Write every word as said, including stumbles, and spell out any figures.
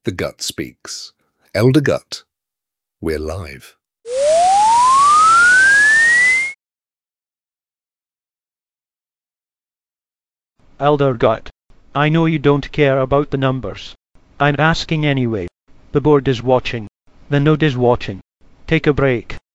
The Gut Speaks. Elder Gut. We're live. Elder Gut, I know you don't care about the numbers. I'm asking anyway. The board is watching. The node is watching. Take a break.